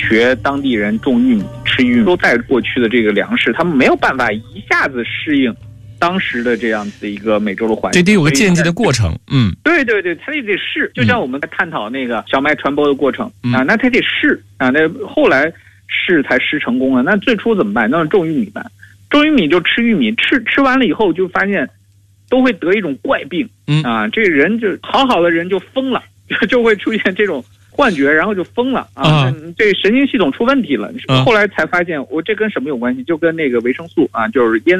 学当地人种玉米、吃玉米，都在过去的这个粮食，他们没有办法一下子适应当时的这样子一个美洲的环境， 这得有个渐进的过程。 对对对，他也得试，就像我们在探讨那个小麦传播的过程啊，那他得试啊，那后来试才试成功了。那最初怎么办？那种玉米办，种玉米就吃玉米，吃完了以后就发现都会得一种怪病啊，这个人就好的人就疯了，就会出现这种幻觉，然后就疯了啊，这神经系统出问题了。后来才发现，这跟什么有关系？就跟那个维生素啊，就是烟